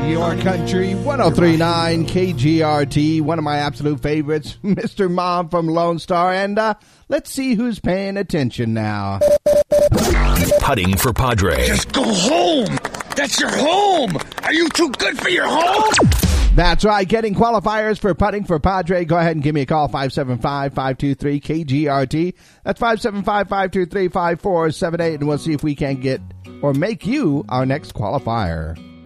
Your Country 103.9 KGRT, one of my absolute favorites, Mr. Mom from Lone Star. And let's see who's paying attention now. Putting for Padre. Just go home. That's your home. Are you too good for your home? That's right. Getting qualifiers for Putting for Padre. Go ahead and give me a call, 575-523-KGRT. That's 575-523-5478, and we'll see if we can get or make you our next qualifier.